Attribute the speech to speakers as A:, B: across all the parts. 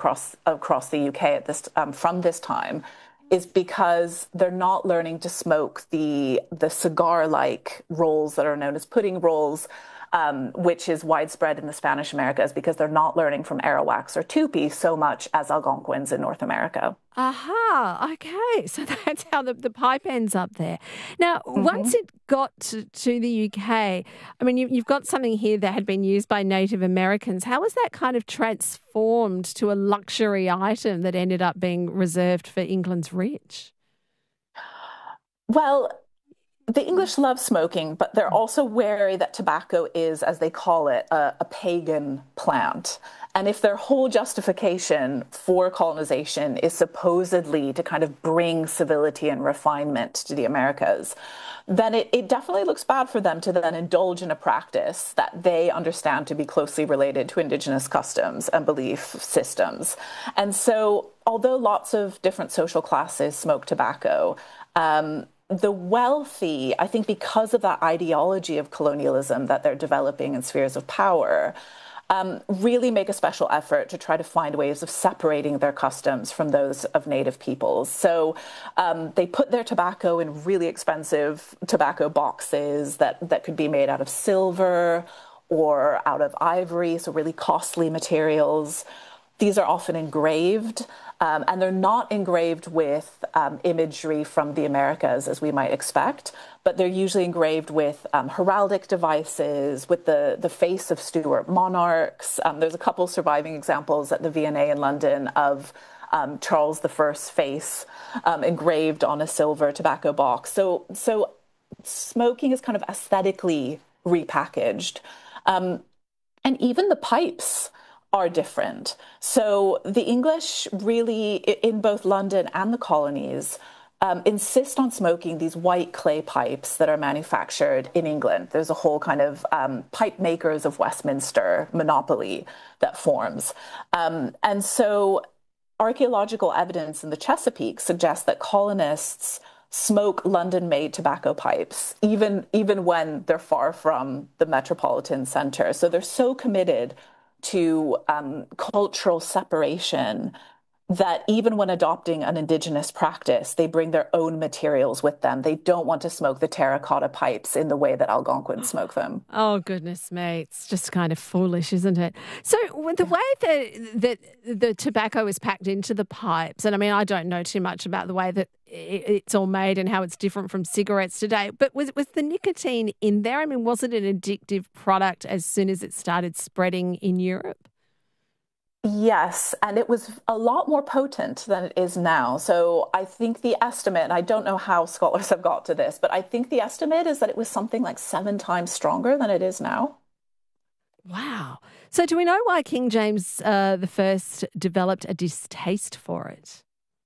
A: across the UK at this from this time is because they're not learning to smoke the cigar-like rolls that are known as pudding rolls, which is widespread in the Spanish Americas because they're not learning from Arawaks or Tupi so much as Algonquins in North America.
B: Aha, okay. So that's how the pipe ends up there. Now, once it got to the UK, I mean, you've got something here that had been used by Native Americans. How was that kind of transformed to a luxury item that ended up being reserved for England's rich?
A: Well, the English love smoking, but they're also wary that tobacco is, as they call it, a pagan plant. And if their whole justification for colonization is supposedly to kind of bring civility and refinement to the Americas, then it definitely looks bad for them to then indulge in a practice that they understand to be closely related to indigenous customs and belief systems. And so, although lots of different social classes smoke tobacco, the wealthy, I think because of that ideology of colonialism that they're developing in spheres of power, really make a special effort to try to find ways of separating their customs from those of native peoples. So they put their tobacco in really expensive tobacco boxes that could be made out of silver or out of ivory, so really costly materials. These are often engraved, and they're not engraved with imagery from the Americas, as we might expect, but they're usually engraved with heraldic devices, with the face of Stuart monarchs. There's a couple surviving examples at the V&A in London of Charles I's face engraved on a silver tobacco box. So smoking is kind of aesthetically repackaged. And even the pipes are different. So the English really, in both London and the colonies, insist on smoking these white clay pipes that are manufactured in England. There's a whole kind of pipe makers of Westminster monopoly that forms. And so archaeological evidence in the Chesapeake suggests that colonists smoke London-made tobacco pipes, even when they're far from the metropolitan center. So they're so committed to cultural separation that even when adopting an indigenous practice, they bring their own materials with them. They don't want to smoke the terracotta pipes in the way that Algonquins smoke them.
B: Oh, goodness me. It's just kind of foolish, isn't it? So with the way that the tobacco is packed into the pipes, and I mean, I don't know too much about the way that it's all made and how it's different from cigarettes today, but was the nicotine in there? I mean, was it an addictive product as soon as it started spreading in Europe?
A: Yes, and it was a lot more potent than it is now. So I think the estimate, and I don't know how scholars have got to this, but I think the estimate is that it was something like 7 times stronger than it is now.
B: Wow. So do we know why King James the First developed a distaste for it?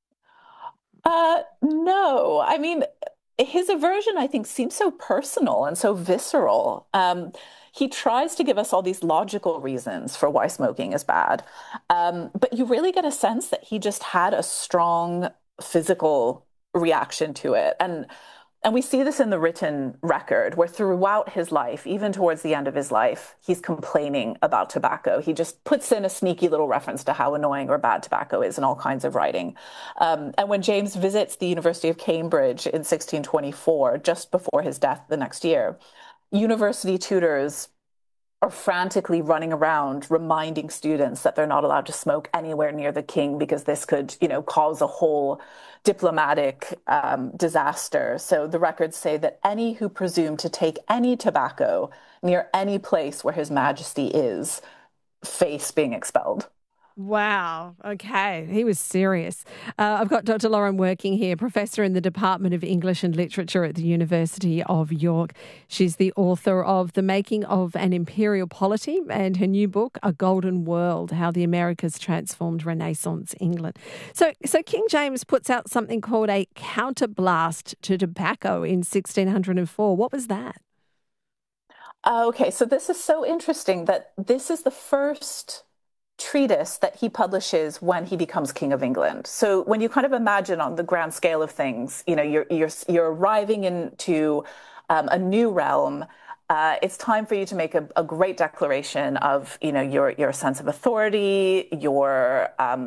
A: No. I mean, his aversion, I think, seems so personal and so visceral. He tries to give us all these logical reasons for why smoking is bad. But you really get a sense that he just had a strong physical reaction to it. And we see this in the written record, where throughout his life, even towards the end of his life, he's complaining about tobacco. He just puts in a sneaky little reference to how annoying or bad tobacco is in all kinds of writing. And when James visits the University of Cambridge in 1624, just before his death the next year, university tutors are frantically running around reminding students that they're not allowed to smoke anywhere near the king because this could, cause a whole diplomatic disaster. So the records say that any who presume to take any tobacco near any place where His Majesty is face being expelled.
B: Wow. Okay. He was serious. I've got Dr. Lauren Working here, Professor in the Department of English and Literature at the University of York. She's the author of The Making of an Imperial Polity and her new book, A Golden World, How the Americas Transformed Renaissance England. So King James puts out something called a counterblast to tobacco in 1604. What was that?
A: Okay, so this is so interesting that this is the first treatise that he publishes when he becomes King of England. So when you kind of imagine on the grand scale of things, you're arriving into a new realm. It's time for you to make a great declaration of, your sense of authority, your